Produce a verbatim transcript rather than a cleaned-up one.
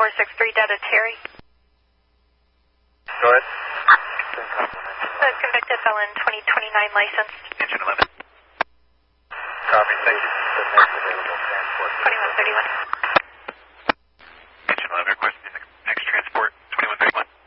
four six three, Delta Terry. Go ahead. The convicted felon, twenty twenty-nine licensed. Engine eleven. Copy, thank you. twenty-one thirty-one.